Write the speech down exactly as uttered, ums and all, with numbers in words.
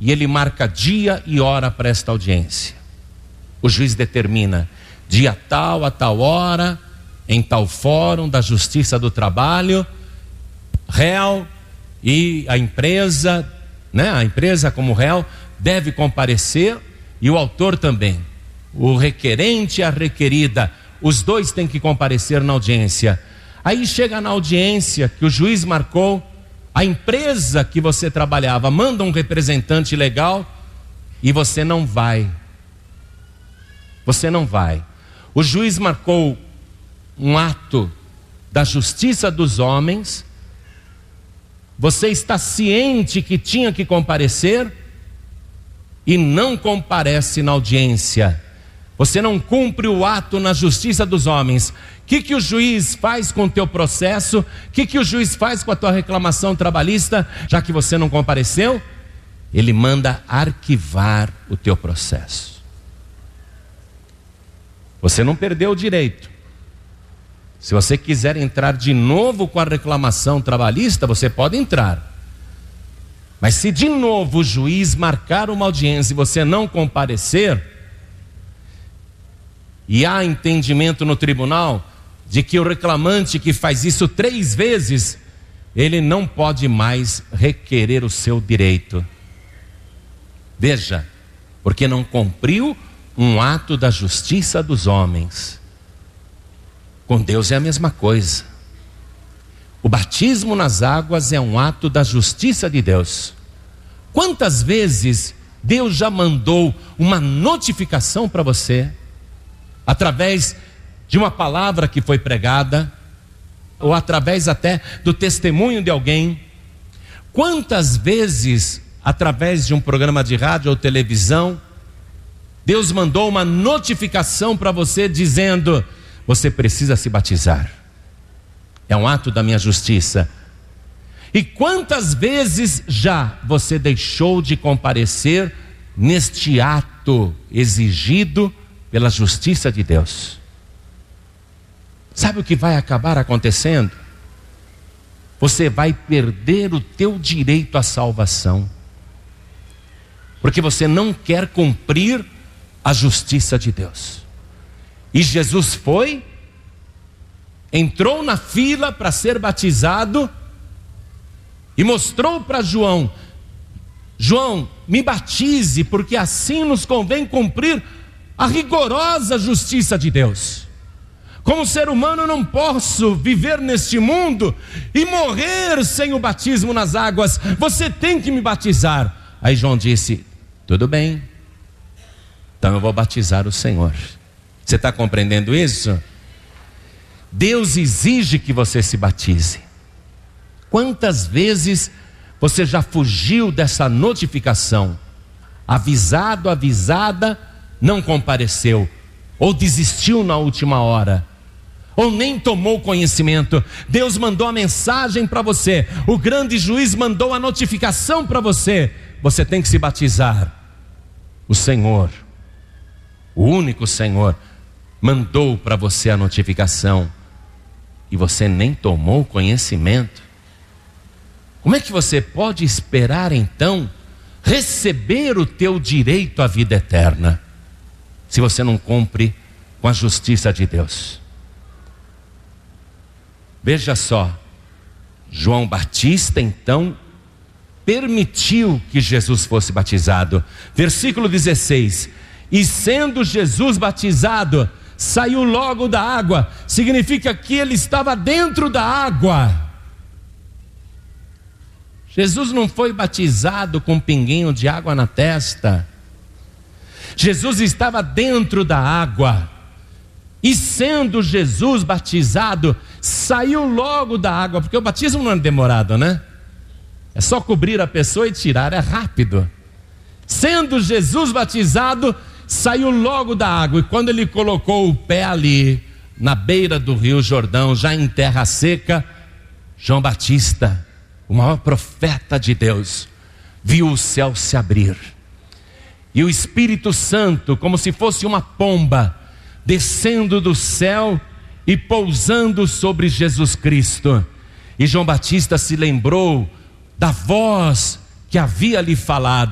e ele marca dia e hora para esta audiência. O juiz determina dia tal a tal hora, em tal fórum da Justiça do Trabalho, réu e a empresa, né, a empresa como réu deve comparecer, e o autor também, o requerente e a requerida, os dois têm que comparecer na audiência. Aí chega na audiência que o juiz marcou, a empresa que você trabalhava manda um representante legal e você não vai. Você não vai. O juiz marcou um ato da justiça dos homens, você está ciente que tinha que comparecer e não comparece na audiência. Você não cumpre o ato na justiça dos homens. O que, que o juiz faz com o teu processo? O que, que o juiz faz com a tua reclamação trabalhista, já que você não compareceu? Ele manda arquivar o teu processo. Você não perdeu o direito. Se você quiser entrar de novo com a reclamação trabalhista, você pode entrar. Mas se de novo o juiz marcar uma audiência e você não comparecer, e há entendimento no tribunal de que o reclamante que faz isso três vezes, ele não pode mais requerer o seu direito. Veja, porque não cumpriu um ato da justiça dos homens. Com Deus é a mesma coisa. O batismo nas águas é um ato da justiça de Deus. Quantas vezes Deus já mandou uma notificação para você, através de uma palavra que foi pregada, ou através até do testemunho de alguém? Quantas vezes, através de um programa de rádio ou televisão, Deus mandou uma notificação para você dizendo: você precisa se batizar, é um ato da minha justiça. E quantas vezes já você deixou de comparecer neste ato exigido pela justiça de Deus? Sabe o que vai acabar acontecendo? Você vai perder o teu direito à salvação, porque você não quer cumprir a justiça de Deus. E Jesus foi, entrou na fila para ser batizado e mostrou para João: João, me batize, porque assim nos convém cumprir a rigorosa justiça de Deus. Como ser humano eu não posso viver neste mundo e morrer sem o batismo nas águas, você tem que me batizar. Aí João disse: tudo bem, então eu vou batizar o Senhor. Você está compreendendo isso? Deus exige que você se batize. Quantas vezes você já fugiu dessa notificação? Avisado, avisada, não compareceu, ou desistiu na última hora, ou nem tomou conhecimento. Deus mandou a mensagem para você, o grande juiz mandou a notificação para você: você tem que se batizar. O Senhor, o único Senhor, mandou para você a notificação e você nem tomou conhecimento. Como é que você pode esperar então receber o teu direito à vida eterna, se você não cumpre com a justiça de Deus? Veja só, João Batista então permitiu que Jesus fosse batizado. Versículo dezesseis: e sendo Jesus batizado, saiu logo da água. Significa que ele estava dentro da água. Jesus não foi batizado com um pinguinho de água na testa. Jesus estava dentro da água. E sendo Jesus batizado, saiu logo da água. Porque o batismo não é demorado, né? É só cobrir a pessoa e tirar, é rápido. Sendo Jesus batizado, saiu logo da água. E quando ele colocou o pé ali, na beira do rio Jordão, já em terra seca, João Batista, o maior profeta de Deus, viu o céu se abrir, e o Espírito Santo, como se fosse uma pomba, descendo do céu e pousando sobre Jesus Cristo. E João Batista se lembrou da voz que havia lhe falado: